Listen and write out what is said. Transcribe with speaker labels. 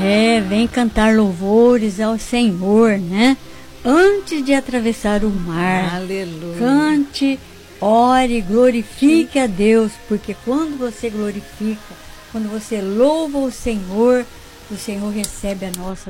Speaker 1: Vem cantar louvores ao Senhor, né? Antes de atravessar o mar.
Speaker 2: Aleluia.
Speaker 1: Cante, ore, glorifique a Deus, porque quando você glorifica, quando você louva o Senhor recebe a nossa